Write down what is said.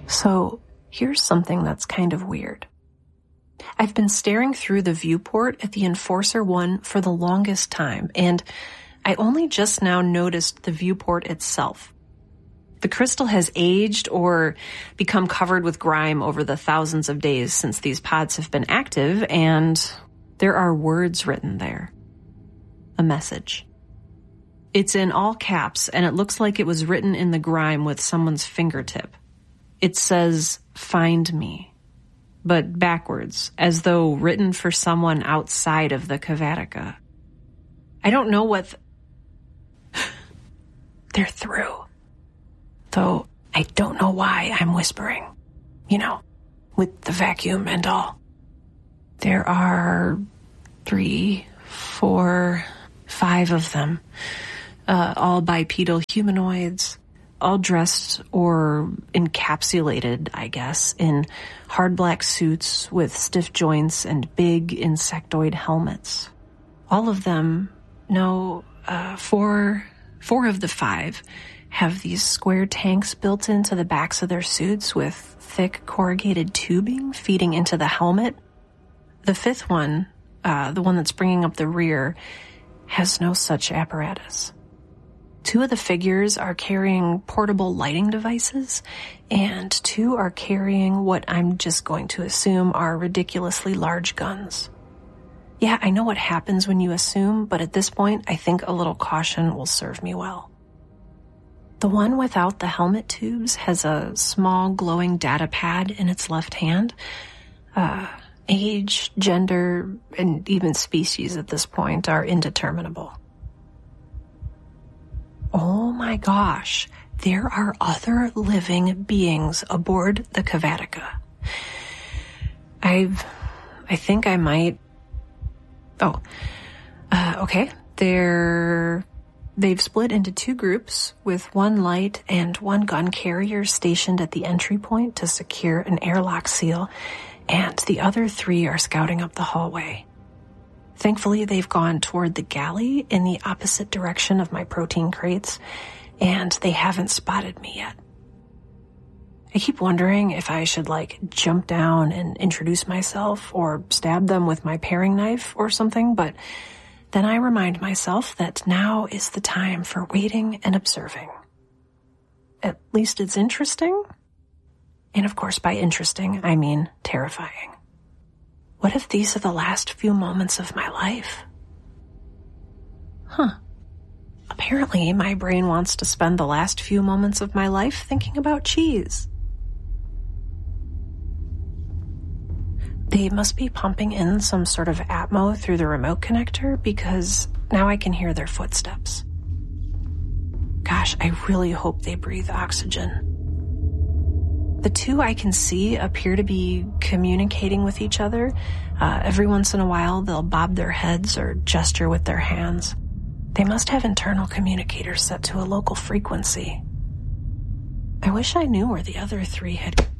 So here's something that's kind of weird. I've been staring through the viewport at the Enforcer 1 for the longest time, and I only just now noticed the viewport itself. The crystal has aged or become covered with grime over the thousands of days since these pods have been active, and there are words written there. A message. It's in all caps, and it looks like it was written in the grime with someone's fingertip. It says, "Find me," but backwards, as though written for someone outside of the Kavatica. I don't know what... They're through. Though I don't know why I'm whispering. You know, with the vacuum and all. There are 3, 4, 5 of them. All bipedal humanoids. All dressed or encapsulated, I guess, in hard black suits with stiff joints and big insectoid helmets. All of them, four of the 5 have these square tanks built into the backs of their suits with thick corrugated tubing feeding into the helmet. The 5th one, the one that's bringing up the rear, has no such apparatus. 2 of the figures are carrying portable lighting devices, and 2 are carrying what I'm just going to assume are ridiculously large guns. Yeah, I know what happens when you assume, but at this point, I think a little caution will serve me well. The one without the helmet tubes has a small glowing data pad in its left hand. Age, gender, and even species at this point are indeterminable. Oh my gosh, there are other living beings aboard the Kavatica. I think I might... okay. They've split into 2 groups with 1 light and 1 gun carrier stationed at the entry point to secure an airlock seal, and the other 3 are scouting up the hallway. Thankfully, they've gone toward the galley in the opposite direction of my protein crates, and they haven't spotted me yet. I keep wondering if I should, jump down and introduce myself or stab them with my paring knife or something, but then I remind myself that now is the time for waiting and observing. At least it's interesting. And of course, by interesting, I mean terrifying. What if these are the last few moments of my life? Apparently, my brain wants to spend the last few moments of my life thinking about cheese. They must be pumping in some sort of Atmo through the remote connector because now I can hear their footsteps. Gosh, I really hope they breathe oxygen. The 2 I can see appear to be communicating with each other. Every once in a while, they'll bob their heads or gesture with their hands. They must have internal communicators set to a local frequency. I wish I knew where the other 3 had...